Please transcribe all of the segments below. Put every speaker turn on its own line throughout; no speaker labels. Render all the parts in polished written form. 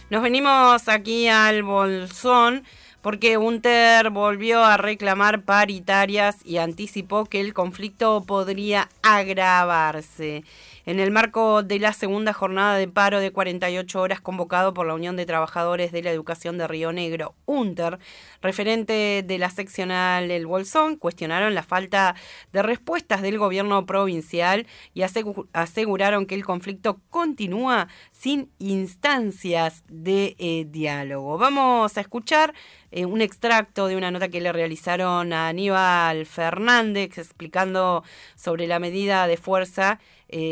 Nos venimos aquí al Bolsón porque UNTER volvió a reclamar paritarias y anticipó que el conflicto podría agravarse. En el marco de la segunda jornada de paro de 48 horas convocado por la Unión de Trabajadores de la Educación de Río Negro, UNTER, referente de la seccional El Bolsón, cuestionaron la falta de respuestas del gobierno provincial y aseguraron que el conflicto continúa sin instancias de diálogo. Vamos a escuchar un extracto de una nota que le realizaron a Aníbal Fernández explicando sobre la medida de fuerza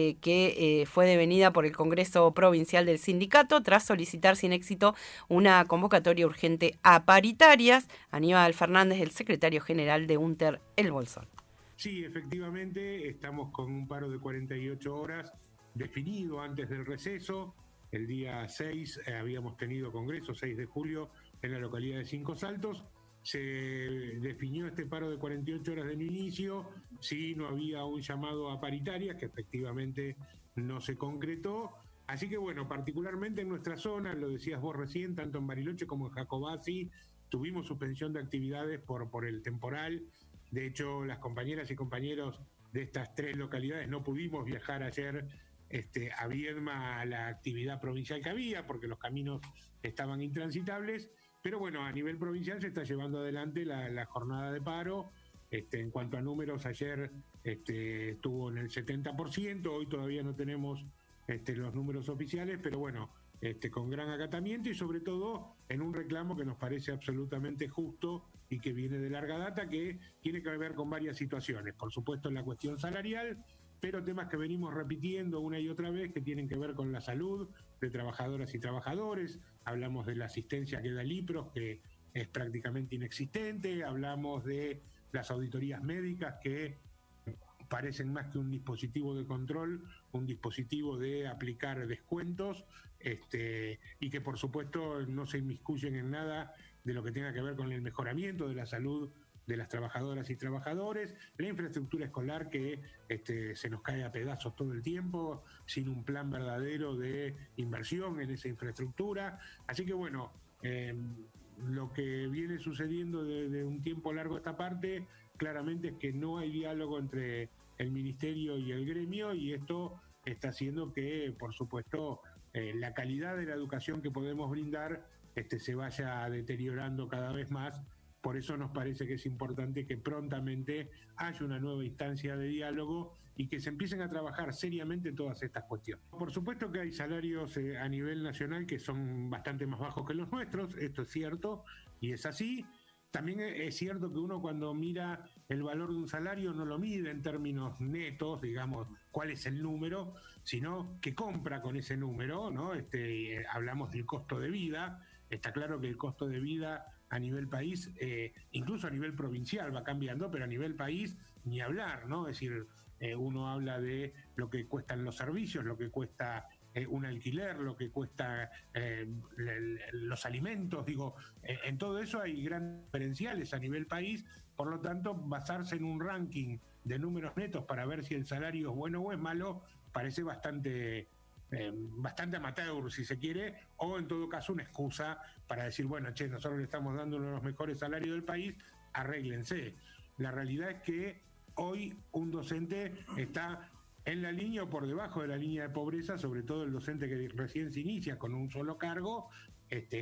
que fue devenida por el Congreso Provincial del Sindicato tras solicitar sin éxito una convocatoria urgente a paritarias. Aníbal Fernández, el secretario general de UNTER El Bolsón.
Sí, efectivamente, estamos con un paro de 48 horas definido antes del receso. El día 6 habíamos tenido congreso, 6 de julio, en la localidad de Cinco Saltos. Se definió este paro de 48 horas de inicio, sí, no había un llamado a paritarias, que efectivamente no se concretó. Así que bueno, particularmente en nuestra zona, lo decías vos recién, tanto en Bariloche como en Jacobasi, tuvimos suspensión de actividades por el temporal. De hecho, las compañeras y compañeros de estas tres localidades no pudimos viajar ayer a Viedma a la actividad provincial que había, porque los caminos estaban intransitables. Pero bueno, a nivel provincial se está llevando adelante la jornada de paro. En cuanto a números, ayer estuvo en el 70%, hoy todavía no tenemos los números oficiales, pero bueno, con gran acatamiento y sobre todo en un reclamo que nos parece absolutamente justo y que viene de larga data, que tiene que ver con varias situaciones. Por supuesto, en la cuestión salarial, pero temas que venimos repitiendo una y otra vez que tienen que ver con la salud de trabajadoras y trabajadores. Hablamos de la asistencia que da el IPROS, que es prácticamente inexistente. Hablamos de las auditorías médicas, que parecen más que un dispositivo de control, un dispositivo de aplicar descuentos, y que por supuesto no se inmiscuyen en nada de lo que tenga que ver con el mejoramiento de la salud de las trabajadoras y trabajadores, la infraestructura escolar que se nos cae a pedazos todo el tiempo, sin un plan verdadero de inversión en esa infraestructura. Así que bueno, lo que viene sucediendo de un tiempo largo a esta parte, claramente es que no hay diálogo entre el ministerio y el gremio, y esto está haciendo que, por supuesto, la calidad de la educación que podemos brindar se vaya deteriorando cada vez más. Por eso nos parece que es importante que prontamente haya una nueva instancia de diálogo y que se empiecen a trabajar seriamente todas estas cuestiones. Por supuesto que hay salarios a nivel nacional que son bastante más bajos que los nuestros, esto es cierto y es así. También es cierto que uno cuando mira el valor de un salario no lo mide en términos netos, digamos, cuál es el número, sino que compra con ese número, ¿no? Hablamos del costo de vida. Está claro que el costo de vida a nivel país, incluso a nivel provincial va cambiando, pero a nivel país ni hablar, ¿no? Es decir, uno habla de lo que cuestan los servicios, lo que cuesta un alquiler, lo que cuesta los alimentos, digo, en todo eso hay grandes diferenciales a nivel país. Por lo tanto, basarse en un ranking de números netos para ver si el salario es bueno o es malo parece bastante amateur, si se quiere, o en todo caso una excusa para decir, bueno, che, nosotros le estamos dando uno de los mejores salarios del país, arréglense. La realidad es que hoy un docente está en la línea o por debajo de la línea de pobreza, sobre todo el docente que recién se inicia con un solo cargo,